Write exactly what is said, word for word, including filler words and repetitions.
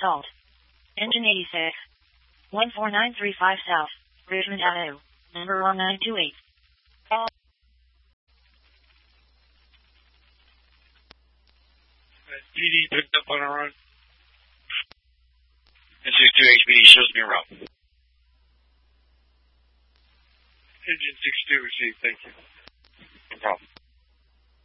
Salt. Engine eighty-six. one four nine three five South. Richmond Avenue. Number one nine two eight. D D picked up on a run. N six two H B D shows me around. Engine six two received, thank you. No problem.